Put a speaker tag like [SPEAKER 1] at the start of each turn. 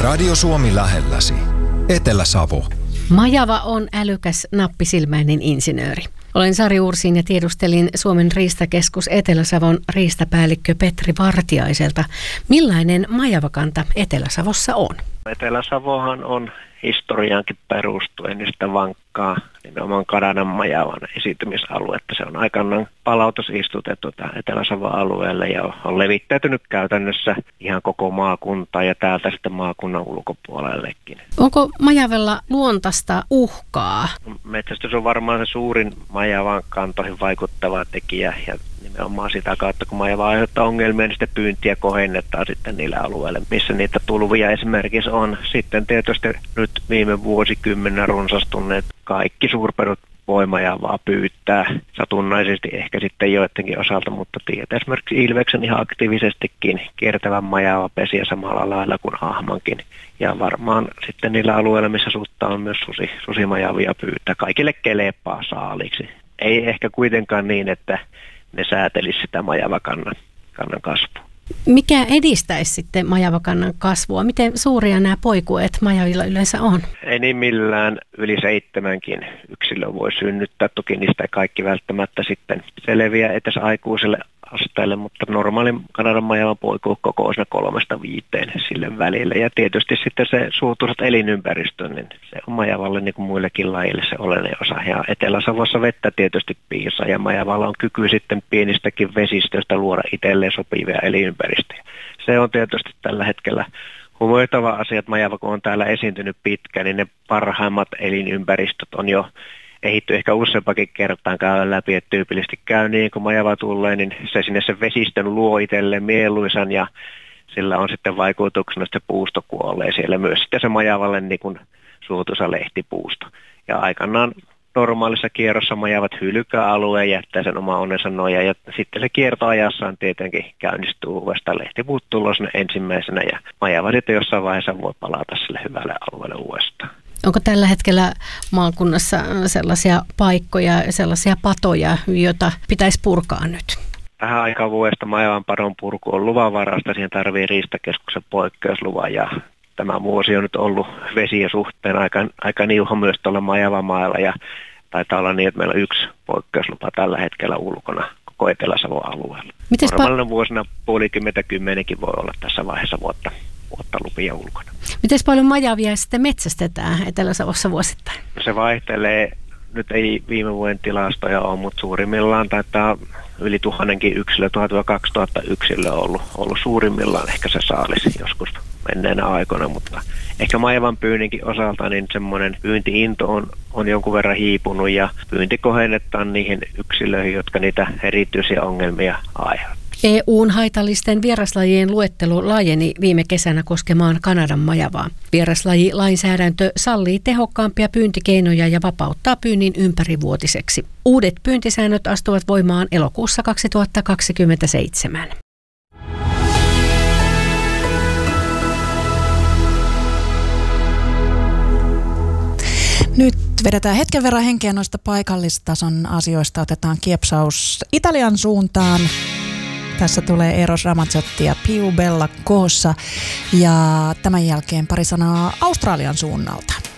[SPEAKER 1] Radio Suomi lähelläsi. Etelä-Savo.
[SPEAKER 2] Majava on älykäs, nappisilmäinen insinööri. Olen Sari Ursin ja tiedustelin Suomen riistakeskus Etelä-Savon riistapäällikkö Petri Vartiaiselta. Millainen majavakanta Etelä-Savossa on?
[SPEAKER 3] Etelä-Savohan on historiaankin perustuen niistä vankkaa nimenomaan Kanadan majavan esiintymisaluetta. Se on aikanaan palautusistutettu Etelä-Savon alueelle ja on levittäytynyt käytännössä ihan koko maakuntaa ja täältä sitten maakunnan ulkopuolellekin.
[SPEAKER 2] Onko majavella luontaista uhkaa?
[SPEAKER 3] Metsästys on varmaan se suurin majavan kantoihin vaikuttava tekijä ja nimenomaan sitä kautta, kun majava aiheuttaa ongelmia, niin sitten pyyntiä kohennetaan sitten niillä alueilla, missä niitä tulvia esimerkiksi on. Sitten tietysti nyt viime vuosikymmenen runsastuneet kaikki suurpedot voi majavaa pyytää satunnaisesti ehkä sitten joidenkin osalta, mutta tietää esimerkiksi ilveksen ihan aktiivisestikin kiertävän majava pesiä samalla lailla kuin ahmankin. Ja varmaan sitten niillä alueilla, missä sutta on myös susimajavia pyytää, kaikille kelepaa saaliksi. Ei ehkä kuitenkaan niin, että ne säätelisi sitä majavakannan kasvua.
[SPEAKER 2] Mikä edistäisi sitten majavakannan kasvua? Miten suuria nämä poikueet majavilla yleensä on?
[SPEAKER 3] Ei niin millään yli 7 yksilöä voi synnyttää. Toki niistä kaikki välttämättä sitten selviää etes aikuiselle asteelle, mutta normaalin Kanadan majavan poikuu kokoisena 3-5 sille välille. Ja tietysti sitten se suotuisat elinympäristö, niin se on majavalle niin kuin muillekin lajille se oleellinen osa. Ja Etelä-Savossa vettä tietysti piisaa ja majavalla on kyky sitten pienistäkin vesistöistä luoda itselleen sopivia elinympäristöjä. Se on tietysti tällä hetkellä huomioitava asia, että majava kun on täällä esiintynyt pitkään, niin ne parhaimmat elinympäristöt on jo ehitty ehkä useampakin kertaan käydä läpi, että tyypillisesti käy niin, kun majava tulee, niin se sinne sen vesistön luo itselleen mieluisan ja sillä on sitten vaikutuksena, että se puusto kuolee siellä myös sitten se majavalle niin kuin suotuisa lehtipuusto. Ja aikanaan normaalissa kierrossa majavat hylkää alueen, jättää sen oma onnensa nojaan ja sitten se kiertoajassaan tietenkin käynnistyy uudestaan. Lehtipuut tulee sinne ensimmäisenä ja majava sitten jossain vaiheessa voi palata sille hyvälle alueelle uudestaan.
[SPEAKER 2] Onko tällä hetkellä maakunnassa sellaisia paikkoja, sellaisia patoja, joita pitäisi purkaa nyt?
[SPEAKER 3] Tähän aikaan vuodesta majavan padon purku on luvanvarasta. Siihen tarvii riistakeskuksen poikkeusluvan ja tämä vuosi on nyt ollut vesien suhteen aika niuha myös tuolla majavamaalla ja taitaa olla niin, että meillä on 1 poikkeuslupa tällä hetkellä ulkona koko Etelä-Savon alueella. Normaalina vuosina 50 voi olla tässä vaiheessa vuotta lupia ulkona.
[SPEAKER 2] Miten paljon majavia sitten metsästetään Etelä-Savossa vuosittain?
[SPEAKER 3] Se vaihtelee. Nyt ei viime vuoden tilastoja ole, mutta suurimmillaan taitaa yli 1000 yksilöä, 1000-2000 yksilöä ollut suurimmillaan ehkä se saalis joskus menneenä aikoina, mutta ehkä majavan pyynninkin osalta niin semmoinen pyynti-into on jonkun verran hiipunut ja pyynti kohennetaan niihin yksilöihin, jotka niitä erityisiä ongelmia aiheuttaa.
[SPEAKER 2] EU:n haitallisten vieraslajien luettelu laajeni viime kesänä koskemaan Kanadan majavaa. Vieraslajilainsäädäntö sallii tehokkaampia pyyntikeinoja ja vapauttaa pyynnin ympärivuotiseksi. Uudet pyyntisäännöt astuvat voimaan elokuussa 2027.
[SPEAKER 4] Nyt vedetään hetken verran henkeä noista paikallistason asioista. Otetaan kiepsaus Italian suuntaan. Tässä tulee Eros Ramazzotti ja Più Bella Cosa ja tämän jälkeen pari sanaa Australian suunnalta.